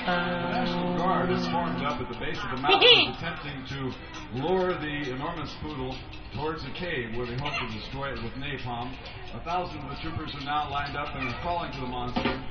The National Guard is formed up at the base of the mountains, attempting to lure the enormous poodle towards a cave where they hope to destroy it with napalm. 1,000 of the troopers are now lined up and are calling to the monster.